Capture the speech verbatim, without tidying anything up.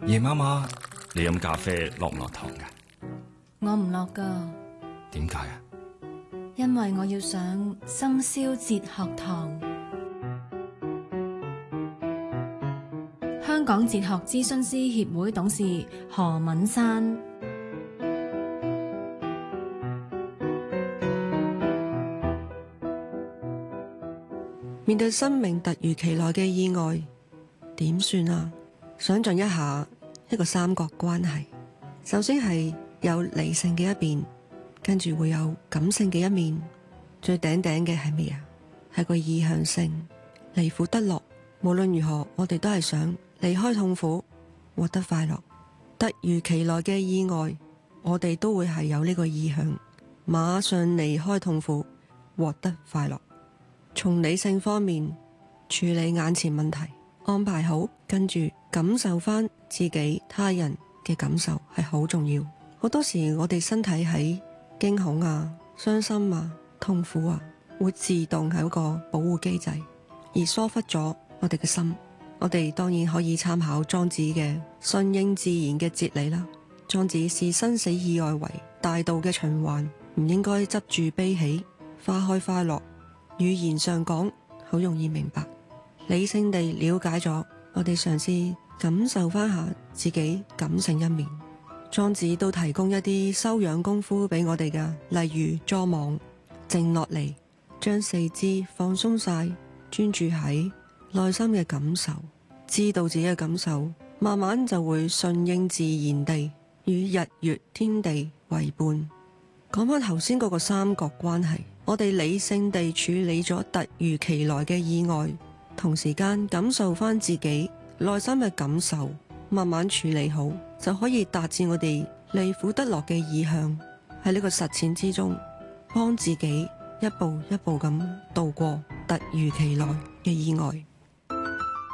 夜媽媽，你飲咖啡落唔落糖㗎？ 我唔落㗎。 點解啊？ 因為我要上生肖哲學堂。香港哲學諮詢師協會董事何敏珊。 面對生命突如其來嘅意外，點算啊？想象一下一個三角關係，首先係有理性嘅一邊，跟住會有感性嘅一面，最頂頂嘅係咩啊？係個意向性，離苦得樂。無論如何，我哋都係想離開痛苦，獲得快樂。突如其來嘅意外，我哋都會係有呢個意向，馬上離開痛苦，獲得快樂。從理性方面處理眼前問題，安排好，跟住感受翻自己他人嘅感受係好重要。好多時我哋身體喺驚恐啊、傷心啊、痛苦啊，會自動係一個保護機制，而疏忽咗我哋嘅心。我哋當然可以參考莊子嘅順應自然嘅哲理啦。莊子視生死意外為大道嘅循環，唔應該執住悲喜，花開花落。語言上講好容易明白，理性地了解咗，我哋嘗試感受翻下自己感性一面。莊子都提供一啲修養功夫俾我哋㗎，例如坐忘，靜落嚟，將四肢放鬆晒，專注喺內心嘅感受，知道自己嘅感受，慢慢就會順應自然地與日月天地為伴。講翻頭先嗰個三角關係，我哋理性地處理咗突如其來嘅意外，同時間感受翻自己內心嘅感受，慢慢處理好，就可以達至我哋離苦得樂嘅意向。喺呢個實踐之中，幫自己一步一步咁度過突如其來嘅意外。